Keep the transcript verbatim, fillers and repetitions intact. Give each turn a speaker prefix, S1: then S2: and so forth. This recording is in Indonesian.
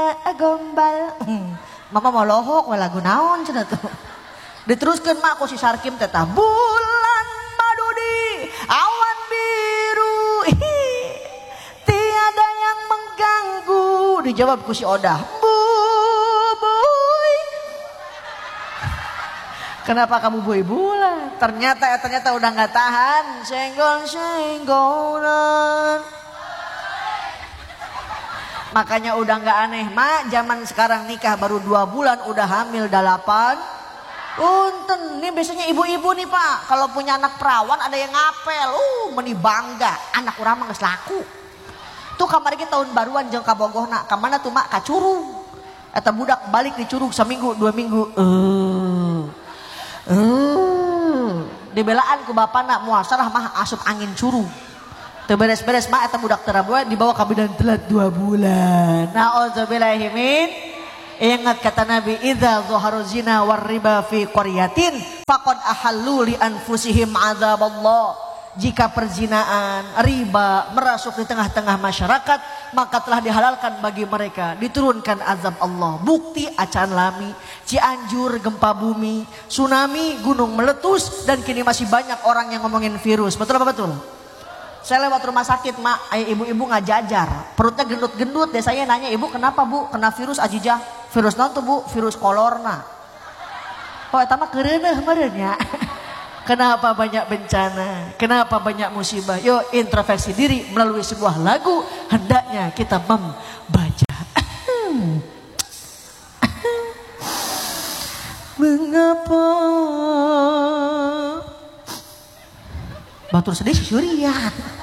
S1: gombal. Mama mau lohok we lagu naon cenah tuh. Diteruskeun mak ku si Sarkim teh tah bulan madudi awan biru. Tiada yang mengganggu. Dijawab ku si Odah. Bubuy. Kenapa kamu buy bulan? Ternyata ternyata udah nggak tahan. Senggol-senggolan. Makanya udah nggak aneh, mak. Zaman sekarang nikah baru dua bulan udah hamil delapan. Unten, ini biasanya ibu-ibu nih pak. Kalau punya anak perawan ada yang ngapel. Uh, meni bangga. Anak urang mah geus laku. Tuh kamar kita tahun baruan jeung ka Bogohna. Ka mana tuh mak? Ka Curug. Eta budak balik di Curug seminggu dua minggu. Eh. Eh. Dibelaan ku bapana moal sarah mah asup angin Curug. Teu beres-beres mah eta budak terabuan dibawa ka bidan telat dua bulan. Nauzubillahi min. Ingat kata Nabi, idza dhahara zina war riba fi qaryatin faqad ahallu li anfusihim adzaballah. Jika perzinaan, riba merasuk di tengah-tengah masyarakat, maka telah dihalalkan bagi mereka diturunkan azab Allah. Bukti acan lami, Cianjur gempa bumi, tsunami, gunung meletus, dan kini masih banyak orang yang ngomongin virus. Betul apa betul? Saya lewat rumah sakit mak, ibu-ibu nggak jajar, perutnya gendut-gendut deh. Saya nanya, ibu kenapa bu? Kena virus ajijah. Virus non tuh bu? Virus kolorna. Oh eta mah kereuneuh meureunnya. Kenapa banyak bencana? Kenapa banyak musibah? Yuk introspeksi diri melalui sebuah lagu. Hendaknya kita membaca. Mengapa batur sedih si Surya?